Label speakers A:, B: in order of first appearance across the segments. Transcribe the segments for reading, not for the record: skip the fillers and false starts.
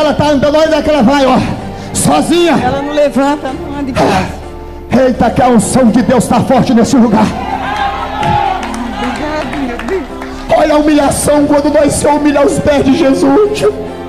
A: ela tá andando, olha onde é que ela vai, ó. Sozinha.
B: Ela não levanta, não anda em casa.
A: Eita, que a unção de Deus está forte nesse lugar.
B: Obrigado, meu Deus.
A: Olha a humilhação quando nós se humilha aos pés de Jesus.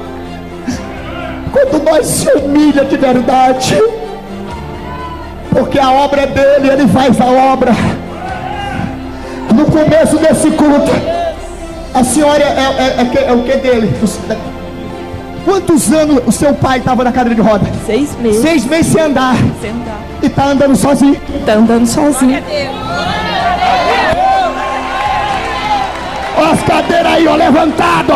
A: Quando nós se humilha de verdade. Porque a obra é dele, ele faz a obra. No começo desse culto, a senhora é o que dele? Quantos anos o seu pai estava na cadeira de roda?
B: 6 meses.
A: 6 meses sem andar.
B: Sem andar.
A: E está andando sozinho.
B: Tá andando sozinho.
A: Olha as cadeiras aí, ó, levantado.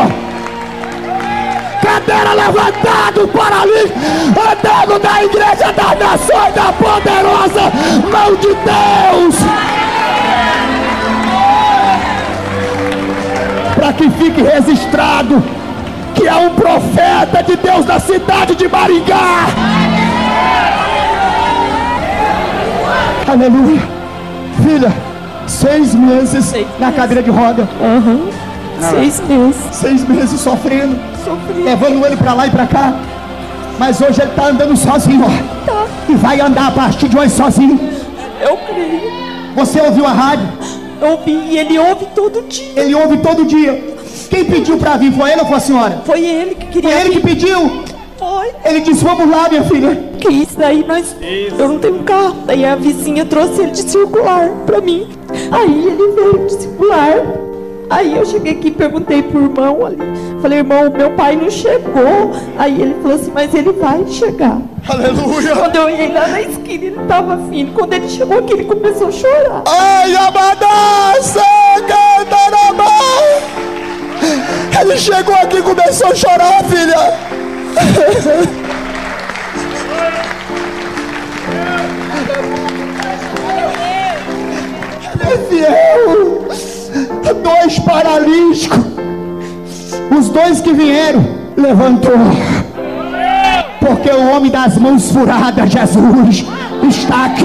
A: Cadeira levantado, paralítico, andando na igreja das nações, da poderosa mão de Deus. Para que fique registrado que é um profeta de Deus da cidade de Maringá. Aleluia. Filha, 6 meses na cadeira de roda.
B: 6 meses.
A: 6 meses sofrendo,
B: Sofri.
A: levando ele pra lá e pra cá. Mas hoje ele tá andando sozinho, ó.
B: Tá.
A: E vai andar a partir de hoje sozinho.
B: Eu creio.
A: Você ouviu a rádio?
B: Eu ouvi e ele ouve todo dia.
A: Ele ouve todo dia. Quem pediu pra vir, foi ele ou foi a senhora?
B: Foi ele que queria
A: Foi ele que
B: vir.
A: pediu.
B: Foi.
A: Ele disse, vamos lá, minha filha.
B: Que isso daí eu não tenho carro. Daí a vizinha trouxe ele de circular pra mim. Aí ele veio de circular. Aí eu cheguei aqui e perguntei pro irmão ali. Falei, irmão, meu pai não chegou. Aí ele falou assim, mas ele vai chegar.
A: Aleluia.
B: Quando eu ia lá na esquina, ele tava vindo. Quando ele chegou aqui, ele começou a chorar.
A: Ai, abadaça, canta na mão. Ele chegou aqui e começou a chorar, filha. Ele é fiel. 2 paralíticos. Os 2 que vieram, levantou. Porque o homem das mãos furadas, Jesus, está aqui.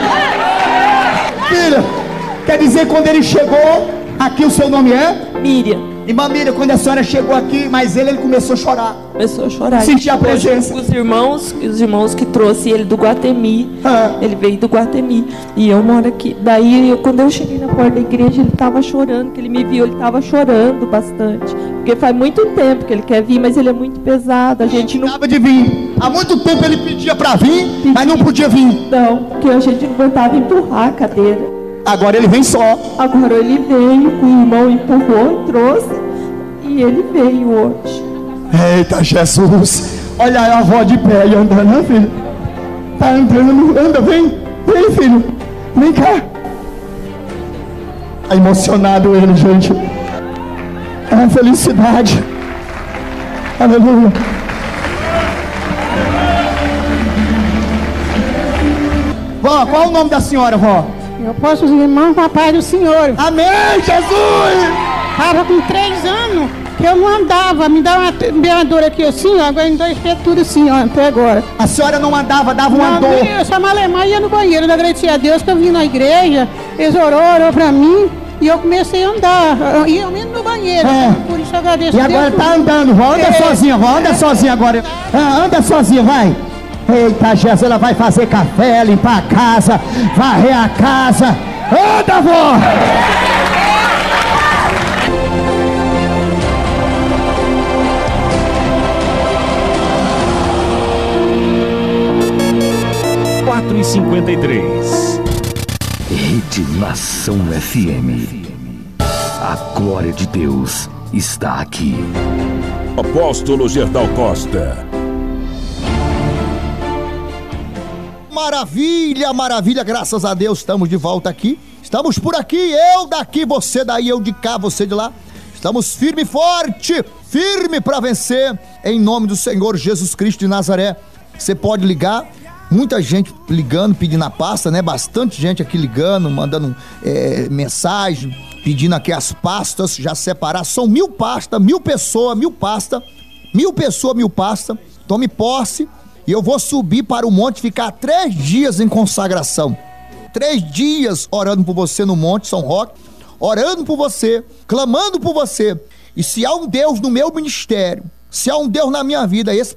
A: Filha, quer dizer, quando ele chegou, aqui o seu nome é?
B: Miriam.
A: Irmã Miriam, quando a senhora chegou aqui, mas ele começou a chorar.
B: Começou a chorar.
A: Sentir a presença.
B: Os irmãos que trouxe ele do Guatemi. Ele veio do Guatemi. E eu moro aqui. Daí, quando eu cheguei na porta da igreja, ele estava chorando. Que ele me viu, ele estava chorando bastante. Porque faz muito tempo que ele quer vir, mas ele é muito pesado. A gente não
A: Precisava de vir. Há muito tempo ele pedia para vir, mas não podia vir.
B: Não, porque a gente não aguentava empurrar a cadeira.
A: Agora ele vem só.
B: Agora ele veio, o irmão empurrou e trouxe. E ele veio hoje.
A: Eita, Jesus. Olha a avó de pé e andando, né, filho? Tá andando, anda, vem. Vem, filho. Vem cá. Tá emocionado ele, gente. É uma felicidade. Aleluia. Vó, qual é o nome da senhora, vó?
C: Eu posso os irmãos, papai do Senhor.
A: Amém, Jesus!
C: Estava com 3 anos que eu não andava. Me dá uma dor aqui assim, ó. Agora em 2 fez tudo assim, ó, até agora.
A: A senhora não andava, dava uma
C: Não,
A: dor.
C: Eu só malemar ia no banheiro. Eu agradeci a Deus que eu vim na igreja. Eles orou pra mim. E eu comecei a andar. E eu mesmo no banheiro. Por isso eu agradeço
A: E
C: a
A: agora
C: Deus.
A: tá andando, vó. Anda sozinha, vó. Anda sozinha agora. Anda sozinha, vai. Eita, Jesus, ela vai fazer café, limpar a casa, varrer a casa. Anda, vó.
D: e 53. Rede Nação FM. A glória de Deus está aqui.
E: Apóstolo Gerdau Costa.
F: Maravilha, maravilha, graças a Deus estamos de volta aqui. Estamos por aqui, eu daqui, você daí, eu de cá, você de lá. Estamos firme e forte, firme para vencer, em nome do Senhor Jesus Cristo de Nazaré. Você pode ligar, muita gente ligando, pedindo a pasta, né? Bastante gente aqui ligando, mandando mensagem, pedindo aqui as pastas, já separar. São 1000 pastas, 1000 pessoas, 1000 pastas, 1000 pessoas, 1000 pastas. Tome posse e eu vou subir para o monte, ficar 3 dias em consagração. 3 dias orando por você no Monte São Roque, orando por você, clamando por você. E se há um Deus no meu ministério, se há um Deus na minha vida, esse